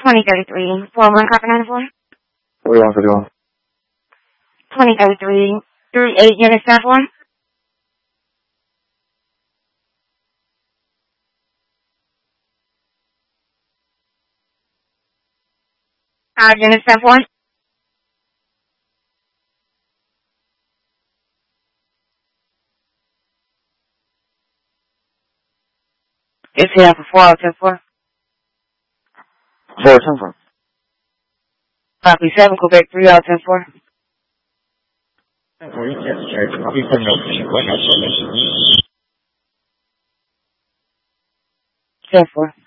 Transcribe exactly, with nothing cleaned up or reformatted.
twenty thirty-three, four one Copper ninety-four. forty-one fifty-one. twenty thirty-three, three eight units staff one. five units staff one. It's here for four out ten four. four ten four. Copy seven, Quebec three out ten four. ten four.